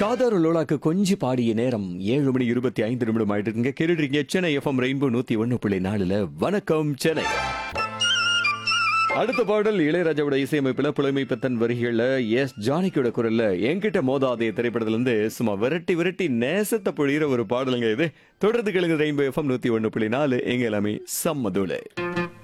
காதாரு லோலாக்கு கொஞ்சி பாடிய நேரம் 7:25 ஆயிட்டு இருக்குங்க. கேட்டுறீங்க சென்னை எஃப்எம் ரெயின்போ 101.4. வணக்கம் சென்னை. அடுத்த பாடல் இளையராஜாவோட இசையமைப்புல புலமை பெத்தன் வரிகள்ல ஜானகியோட குரல்ல என்கிட்ட மோதாதே திரைப்படத்துல இருந்து சும்மா விரட்டி விரட்டி நேசத்தை பொழியிற ஒரு பாடலுங்க இது. தொடர்ந்து கேளுங்க ரெயின்போ எஃப்எம் 101.4. எங்க எல்லாமே சம்மதுல.